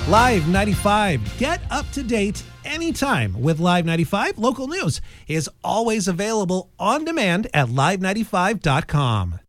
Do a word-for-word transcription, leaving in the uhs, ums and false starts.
Live ninety-five. Get up to date anytime with Live ninety-five. Local news is always available on demand at live ninety-five dot com.